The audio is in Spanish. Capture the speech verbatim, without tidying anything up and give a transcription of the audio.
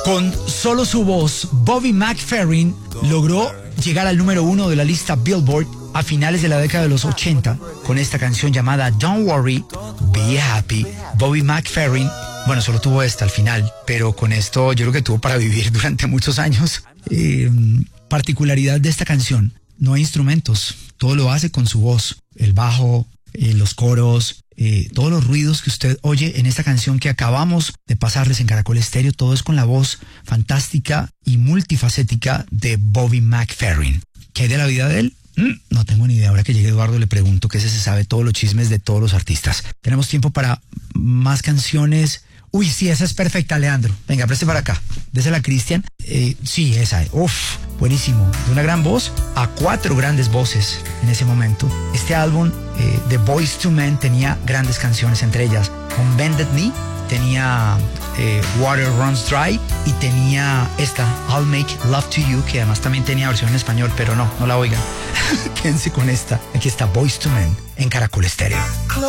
Con solo su voz, Bobby McFerrin logró llegar al número uno de la lista Billboard a finales de la década de los ochenta con esta canción llamada Don't Worry, Be Happy. Bobby McFerrin, bueno, solo tuvo esta al final, pero con esto yo creo que tuvo para vivir durante muchos años. Eh, particularidad de esta canción, no hay instrumentos, todo lo hace con su voz, el bajo, eh, los coros, eh, todos los ruidos que usted oye en esta canción que acabamos de pasarles en Caracol Estéreo, todo es con la voz fantástica y multifacética de Bobby McFerrin. ¿Qué hay de la vida de él? Mm, no tengo ni idea. Ahora que llegue Eduardo le pregunto, que ese se sabe todos los chismes de todos los artistas. Tenemos tiempo para más canciones. Uy, sí, esa es perfecta, Leandro. Venga, preste para acá. Désela a Cristian. Eh, sí, esa. Uf, buenísimo. De una gran voz a cuatro grandes voces en ese momento. Este álbum, eh, The Boyz two Men, tenía grandes canciones, entre ellas On Bended Knee, tenía eh, Water Runs Dry y tenía esta, I'll Make Love to You, que además también tenía versión en español, pero no, no la oigan. Quédense con esta. Aquí está Boyz two Men en Caracol Estéreo.